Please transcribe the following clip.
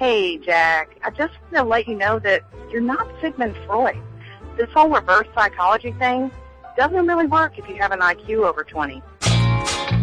Hey, Jack, I just want to let you know that you're not Sigmund Freud. This whole reverse psychology thing doesn't really work if you have an IQ over 20.